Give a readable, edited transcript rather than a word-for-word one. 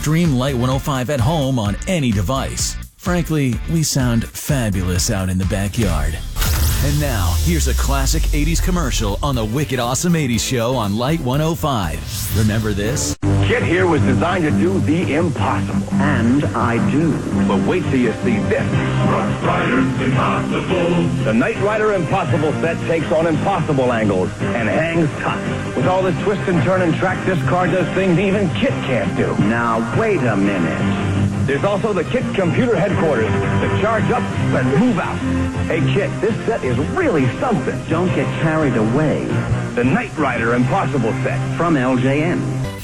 Stream Light 105 at home on any device. Frankly, we sound fabulous out in the backyard. And now, here's a classic 80s commercial on the Wicked Awesome 80s show on Light 105. Remember this? Kit here was designed to do the impossible. And I do. But wait till you see this. Rough Riders Impossible. The Knight Rider Impossible set takes on impossible angles and hangs tough. With all the twist and turn and track, this car does things even Kit can't do. Now, wait a minute. There's also the Kit computer headquarters to charge up and move out. Hey, Kit, this set is really something. Don't get carried away. The Knight Rider Impossible set. From LJN.